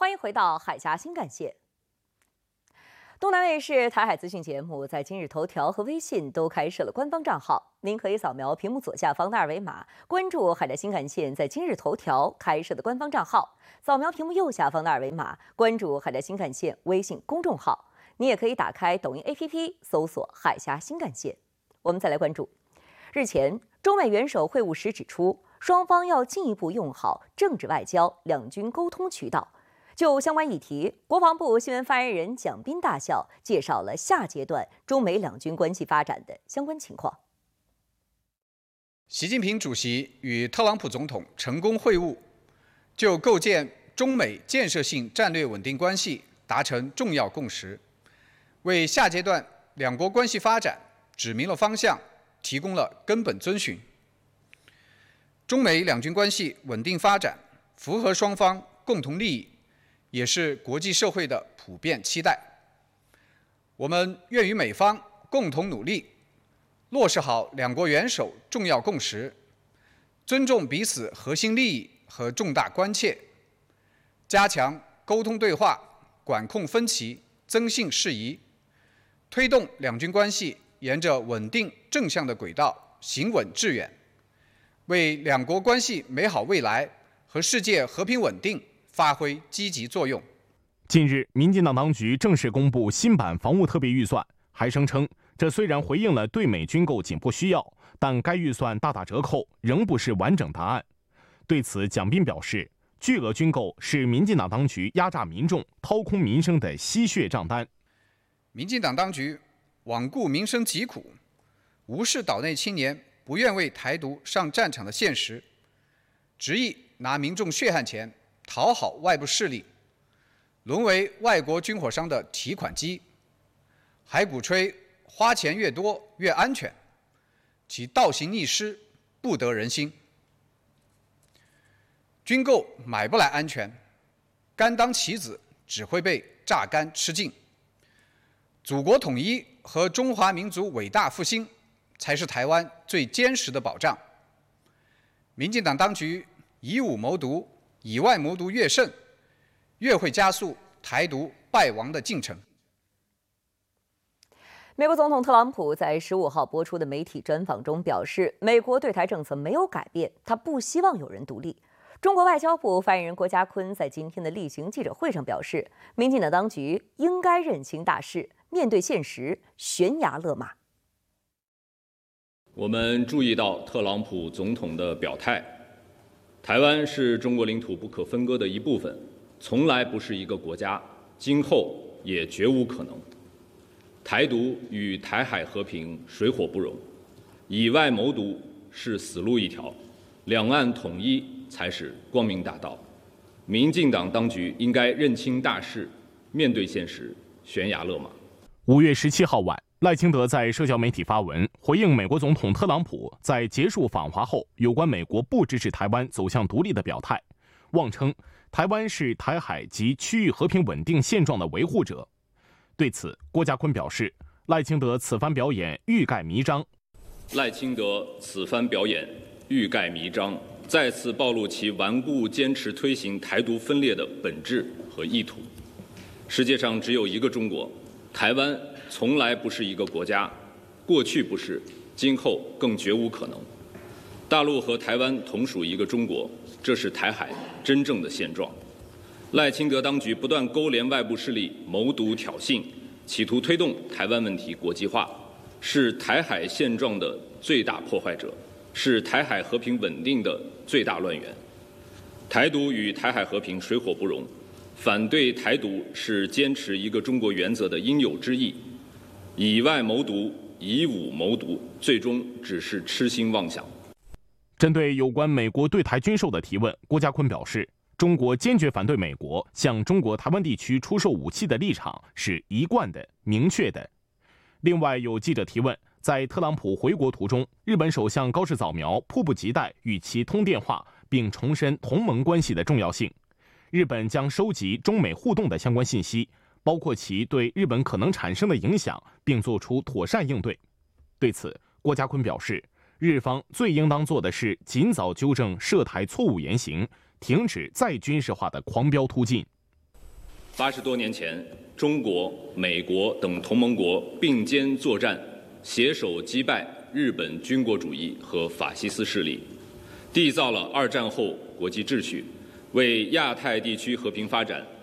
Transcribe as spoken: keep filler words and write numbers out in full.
欢迎回到海峡新干线。东南卫视台海资讯节目在今日头条和微信都开设了官方账号，您可以扫描屏幕左下方的二维码，关注海峡新干线在今日头条开设的官方账号；扫描屏幕右下方的二维码，关注海峡新干线微信公众号。你也可以打开抖音 A P P 搜索海峡新干线。我们再来关注，日前中美元首会晤时指出，双方要进一步用好政治外交、两军沟通渠道。就相关议题，国防部新闻发言人蒋斌大校介绍了下阶段中美两军关系发展的相关情况。 习近平主席与特朗普总统成功会晤，就构建中美建设性战略稳定关系达成重要共识，为下阶段两国关系发展指明了方向，提供了根本遵循。中美两军关系稳定发展，符合双方共同利益，也是国际社会的普遍期待。我们愿与美方共同努力，落实好两国元首重要共识，尊重彼此核心利益和重大关切，加强沟通对话，管控分歧，增信事宜，推动两军关系沿着稳定正向的轨道行稳致远，为两国关系美好未来和世界和平稳定发挥积极作用。 近日，民进党当局正式公布新版防务特别预算，还声称这虽然回应了对美军购紧迫需要，但该预算大打折扣，仍不是完整答案。对此，蒋斌表示，巨额军购是民进党当局压榨民众、掏空民生的吸血账单。 民进党当局罔顾民生疾苦，无视岛内青年不愿为台独上战场的现实，执意拿民众血汗钱讨好外部势力，沦为外国军火商的提款机，还鼓吹花钱越多越安全，其倒行逆施，不得人心。军购买不来安全，甘当棋子只会被榨干吃尽。祖国统一和中华民族伟大复兴才是台湾最坚实的保障。民进党当局以武谋独，以外谋独越甚，越会加速台独败亡的进程。 美国总统特朗普在十五号播出的媒体专访中表示，美国对台政策没有改变，他不希望有人独立。中国外交部发言人郭家坤在今天的例行记者会上表示，民进党当局应该认清大势，面对现实，悬崖勒马。 我们注意到特朗普总统的表态，台湾是中国领土不可分割的一部分，从来不是一个国家，今后也绝无可能。台独与台海和平水火不容，以外谋独是死路一条，两岸统一才是光明大道。民进党当局应该认清大势，面对现实，悬崖勒马。 五月十七号晚，赖清德在社交媒体发文回应美国总统特朗普在结束访华后有关美国不支持台湾走向独立的表态，妄称台湾是台海及区域和平稳定现状的维护者。对此，郭家坤表示，赖清德此番表演欲盖弥彰。 赖清德此番表演欲盖弥彰，再次暴露其顽固坚持推行台独分裂的本质和意图。世界上只有一个中国，台湾从来不是一个国家，过去不是，今后更绝无可能。大陆和台湾同属一个中国，这是台海真正的现状。赖清德当局不断勾连外部势力，谋独挑衅，企图推动台湾问题国际化，是台海现状的最大破坏者，是台海和平稳定的最大乱源。台独与台海和平水火不容，反对台独是坚持一个中国原则的应有之义。以外谋独，以武谋独，最终只是痴心妄想。 针对有关美国对台军售的提问，郭家坤表示，中国坚决反对美国向中国台湾地区出售武器的立场是一贯的、明确的。另外，有记者提问，在特朗普回国途中，日本首相高市早苗迫不及待与其通电话，并重申同盟关系的重要性。日本将收集中美互动的相关信息，包括其对日本可能产生的影响，并作出妥善应对。对此，郭家坤表示，日方最应当做的是尽早纠正涉台错误言行，停止再军事化的狂飙突进。 八十多年前，中国、美国等同盟国并肩作战，携手击败日本军国主义和法西斯势力，缔造了二战后国际秩序，为亚太地区和平发展